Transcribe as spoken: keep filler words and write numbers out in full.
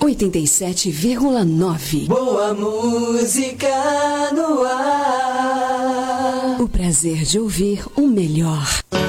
oitenta e sete vírgula nove. Boa música no ar. O prazer de ouvir o melhor.